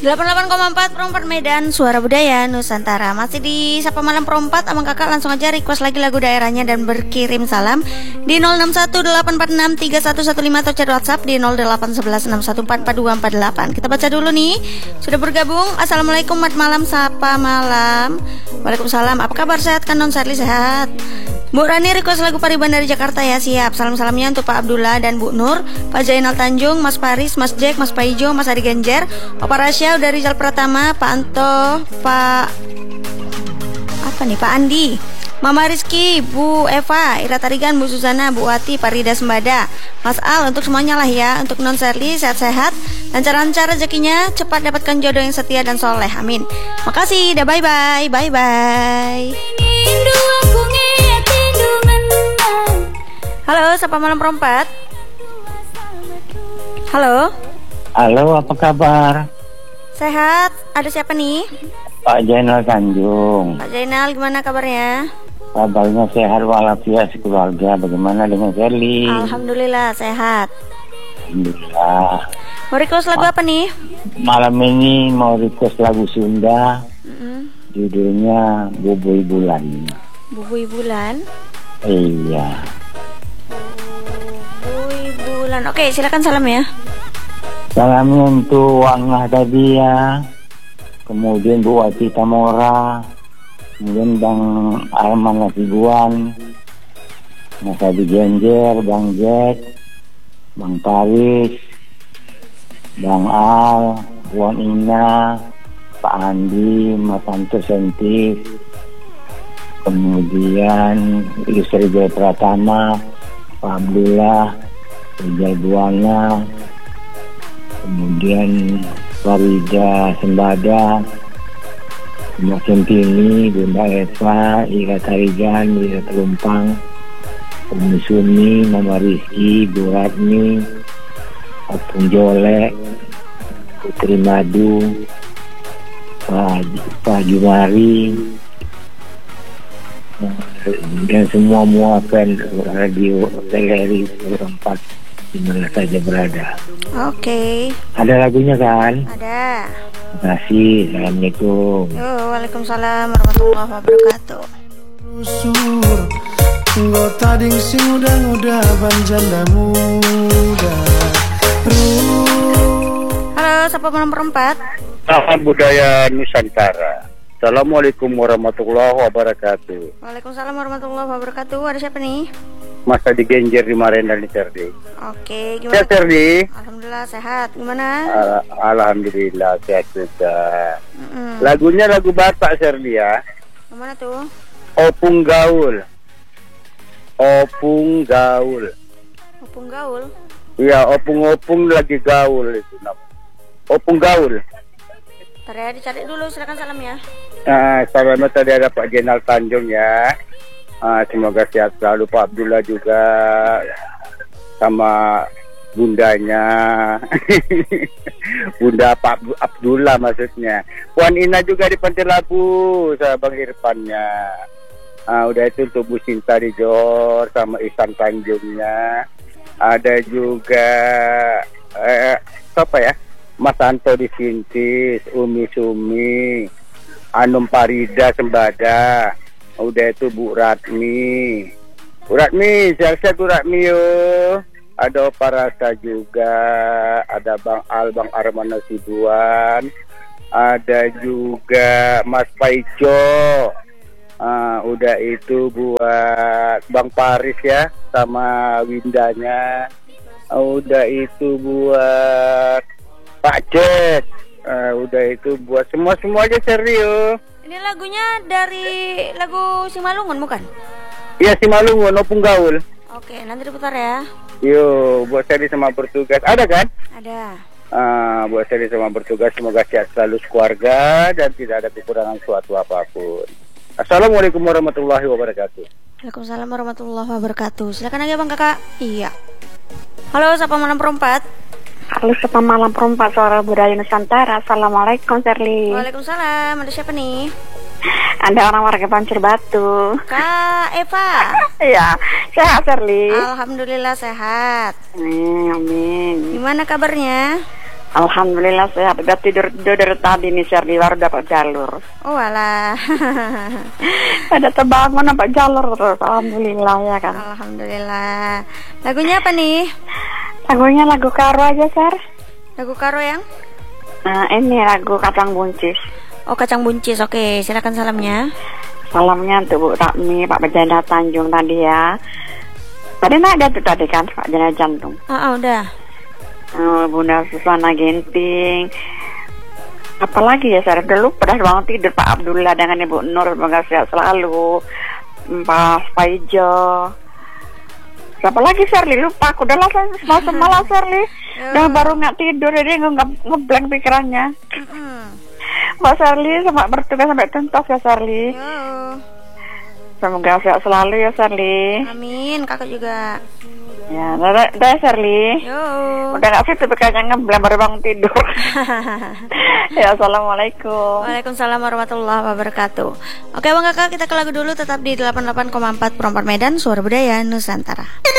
88,4 Perempat Medan, Suara Budaya Nusantara. Masih di Sapa Malam Perempat, abang kakak langsung aja request lagi lagu daerahnya dan berkirim salam di 0618463115 atau chat WhatsApp di 081161444248. Kita baca dulu nih. Sudah bergabung. Assalamualaikum, mat malam, Sapa Malam. Waalaikumsalam. Apa kabar, sehat kan Non Sarli? Sehat. Bu Rani request lagu Pariban dari Jakarta ya. Siap. Salam-salamnya untuk Pak Abdullah dan Bu Nur, Pak Jainal Tanjung, Mas Paris, Mas Jack, Mas Paijo, Mas Adi Genjer, Opa Rasya dari Rizal Pratama, Pak Anto, Pak Andi, Mama Rizky, Bu Eva, Ira Tarigan, Bu Susana, Bu Wati, Pak Rida Sembada, Mas Al, untuk semuanya lah ya. Untuk Non Serli sehat-sehat, lancar-lancar rezekinya, cepat dapatkan jodoh yang setia dan soleh, amin. Makasih, dah bye-bye. Halo, Sapa Malam Perempat. Halo, apa kabar? sehat. Ada siapa nih? Pak Jainal Tanjung. Pak Jainal, gimana kabarnya? Kabarnya sehat walafiat sekeluarga. Bagaimana dengan Sherly? Alhamdulillah sehat. Alhamdulillah. Mau request lagu apa nih? Malam ini mau request lagu Sunda. Judulnya Bubui Bulan. Bubui Bulan. Iya. Bubui Bulan. Oke, silakan salam ya. Salamnya untuk Wangah tadi ya. Kemudian Bu Wati Tamora. Kemudian Bang Arman Nasibuan, Mas Adi Genjer, Bang Jack, Bang Paris, Bang Al, Wan Ina, Pak Andi, Mas Anto Sentif, kemudian Istri Jaya Pratama, Pak Abdullah, Rijal Buana, kemudian Farida Sembada, Mbak Centini, Bunda Eva, Ira Tarigan, Ira Pelumpang, Umi Sumi, Mama Rizky, Bu Ratni, Opung Jolek, Putri Madu, Pak Jumari, dan semua muakan radio TRI Perempat di mana saja berada. Oke. Ada lagunya kan? Ada. Terima kasih. Assalamualaikum. Waalaikumsalam warahmatullahi wabarakatuh. Rusur anggota ding sing muda-muda banjanda muda. Halo, Sapa Malam Perempat. Salam budaya Nusantara. Assalamualaikum warahmatullahi wabarakatuh. Waalaikumsalam warahmatullahi wabarakatuh. Ada siapa nih? Mas Adi Genjer di Marenda nih, Serdi. Oke, gimana? Sehat, Serdi? Alhamdulillah sehat. Gimana? Alhamdulillah sehat juga. Lagunya lagu Batak, Serdi ya. Gimana tuh? Opung Gaul. Opung Gaul. Iya, opung lagi gaul itu namanya. Opung Gaul. Ntar ya, dicari dulu, silakan salam ya. Salamnya tadi ada Pak Jainal Tanjung ya. Semoga sehat selalu, Pak Abdullah juga, sama bundanya. Bunda Pak Abdullah maksudnya. Puan Ina juga di Pantai Labu, sama Bang Irfannya. Udah itu untuk Bu Sinta di Johor sama Ihsan Tanjungnya. Ada juga siapa ya? Mas Anto di Sintis, Umi Sumi, Anum Parida Sembada. Udah itu Bu Ratmi, sehat-sehat Bu Ratmi yo. Ada Opa Rasa juga, ada Bang Al, Bang Arman Nasibuan, ada juga Mas Paijo. Udah itu buat Bang Paris ya, sama Windanya. Udah itu buat Pak Jet. Udah itu buat semua aja serius. Ini lagunya dari lagu Simalungun bukan? Iya, Simalungun, Opung Gaul. Oke, nanti diputar ya. Yo, buat saya sama bertugas. Ada kan? Ada. Buat saya sama bertugas, semoga sehat selalu keluarga dan tidak ada kekurangan suatu apapun. Assalamualaikum warahmatullahi wabarakatuh. Waalaikumsalam warahmatullahi wabarakatuh. Silakan aja Bang Kakak. Iya. Halo, Sapa Malam Perempat. Halo, Sapa Malam Perempat, Suara Budaya Nusantara. Assalamualaikum, Sherly. Waalaikumsalam. Ada siapa nih? Ada orang warga Pancur Batu. Kak Eva. Iya, sehat, Sherly. Alhamdulillah sehat. Amin. Gimana kabarnya? Alhamdulillah sehat. Udah tidur dari tadi nih Shirley, baru dapat jalur. Oh alah. Ada terbangun dapat jalur terus. Alhamdulillah ya kan. Alhamdulillah. Lagunya apa nih? Lagunya lagu Karo aja, Sar. Lagu Karo yang? Nah, ini lagu Kacang Buncis. Oh, Kacang Buncis. Oke, silakan salamnya. Salamnya untuk Bu Ratmi, Pak Bejana Tanjung tadi ya. Tadi ada tuh tadi kan Pak Jana Jantung. Udah. Bunda Susana Genting. Apalagi ya Sar, dulu pada bangun tidur Pak Abdullah dengan Ibu Nur, semoga sehat selalu. Pak Paijo. Siapa lagi Shirley? Lupa aku, udah lah semalam Shirley. Udah baru nggak tidur, jadi ngeblank pikirannya. Mbak Shirley sama bertugas sampai tuntas ya Shirley. Semoga sehat selalu ya Shirley. Amin, kakak juga. Ya, udah Shirley. Udah nggak fit pikirannya ngeblank baru bangun tidur. Ya, assalamualaikum. Waalaikumsalam warahmatullahi wabarakatuh. Oke bang kakak, kita ke lagu dulu, tetap di 88,4 Perempat Medan, Suara Budaya Nusantara.